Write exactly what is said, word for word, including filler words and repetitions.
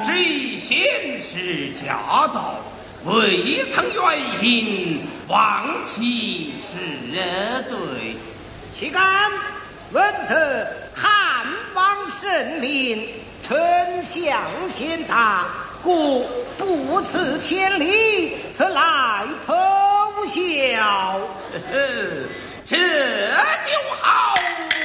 知先世驾到，未曾原因，望其是罪。 岂敢闻得汉王圣命，丞相先达，故不辞千里，特来投效。 这就好。